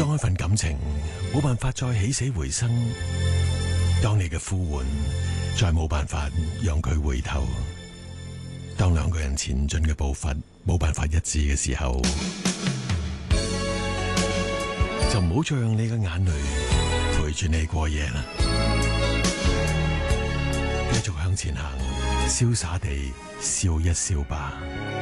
當一份感情冇辦法再起死回生，當你嘅呼喚再冇辦法讓佢回頭，當兩個人前進嘅步伐冇辦法一致嘅時候，就唔好再讓你嘅眼淚陪住你過夜啦。繼續向前行，瀟灑地笑一笑吧。